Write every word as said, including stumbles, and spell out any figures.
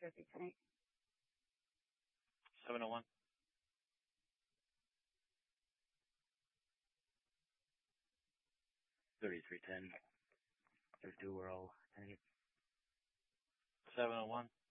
three ten eight. seven oh one. thirty-three ten. There's two, we're all ten eight. seven oh one.